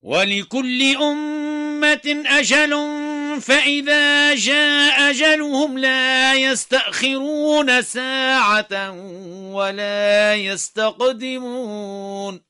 ولكل أمة أجل فإذا جاء أجلهم لا يستأخرون ساعة ولا يستقدمون.